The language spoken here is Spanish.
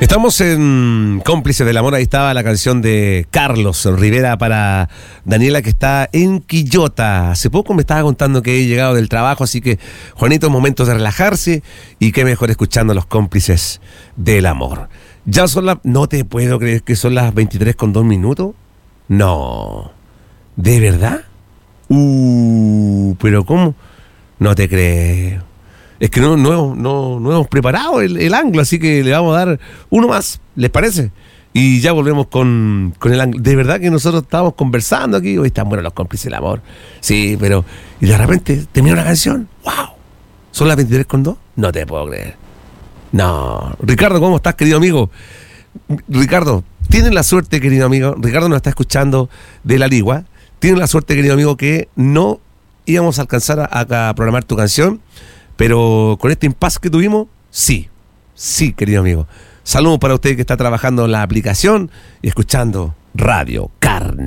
Estamos en Cómplices del Amor. Ahí estaba la canción de Carlos Rivera para Daniela, que está en Quillota. Hace poco me estaba contando que he llegado del trabajo, así que, Juanito, es momento de relajarse y qué mejor escuchando a los Cómplices del Amor. Ya son las... No te puedo creer que son las 23:02. No. ¿De verdad? Pero ¿cómo? No te creo. Es que no hemos preparado el ángulo, así que le vamos a dar uno más, ¿les parece? Y ya volvemos con el ángulo. De verdad que nosotros estábamos conversando aquí, hoy están buenos los Cómplices del Amor. Sí, pero... Y de repente termina una canción. ¡Wow! ¿Son las 23:02? No te puedo creer. No. Ricardo, ¿cómo estás, querido amigo? Ricardo, tienes la suerte, querido amigo. Ricardo nos está escuchando de La Ligua. Tienes la suerte, querido amigo, que no íbamos a alcanzar a programar tu canción. Pero con este impasse que tuvimos, sí, querido amigo. Saludos para usted que está trabajando en la aplicación y escuchando Radio Carne.